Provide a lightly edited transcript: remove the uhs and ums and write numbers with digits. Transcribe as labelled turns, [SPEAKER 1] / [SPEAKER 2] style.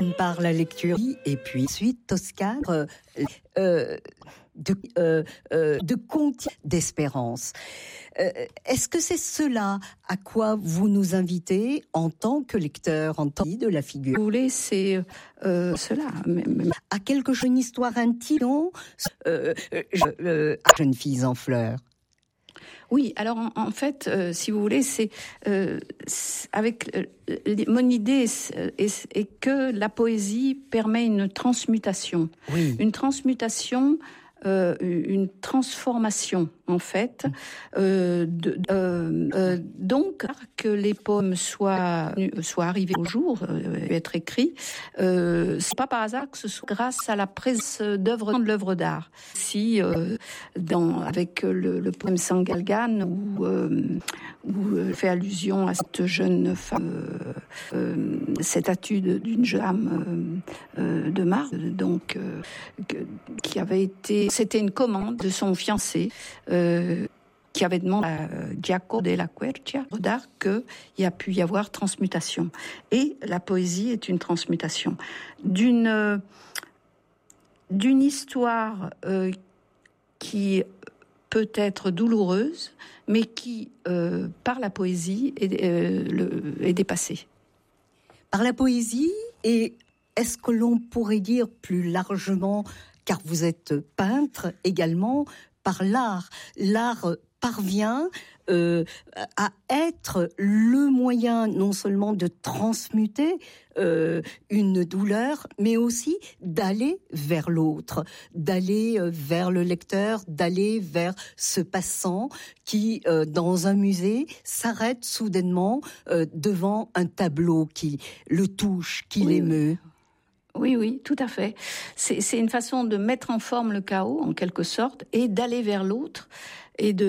[SPEAKER 1] par la lecture et puis ensuite Toscane de contes d'espérance. Est-ce que c'est cela à quoi vous nous invitez en tant que lecteur, en tant que de la figure?
[SPEAKER 2] Vous voulez, c'est cela.
[SPEAKER 1] À quelque chose, une histoire intime, jeune fille en fleurs.
[SPEAKER 2] Oui, alors en fait, si vous voulez, c'est avec mon idée est que la poésie permet une transmutation, une transmutation, une transformation en fait. Donc que les poèmes soient arrivés au jour, être écrits, c'est pas par hasard que ce soit grâce à la présence d'œuvres de l'œuvre d'art. Si avec le poème Sangalgan où fait allusion à cette jeune femme, cette attitude d'une jeune femme de Mars, donc qui avait été, c'était une commande de son fiancé. Qui avait demandé à Giacomo della Quercia d'art qu'il y a pu y avoir transmutation. Et la poésie est une transmutation d'une histoire qui peut être douloureuse, mais qui, par la poésie, est dépassée.
[SPEAKER 1] Par la poésie, et est-ce que l'on pourrait dire plus largement, car vous êtes peintre également, par l'art. L'art parvient à être le moyen non seulement de transmuter une douleur, mais aussi d'aller vers l'autre, d'aller vers le lecteur, d'aller vers ce passant qui, dans un musée, s'arrête soudainement devant un tableau qui le touche, qui l'émeut.
[SPEAKER 2] Oui, tout à fait. C'est une façon de mettre en forme le chaos, en quelque sorte, et d'aller vers l'autre, et de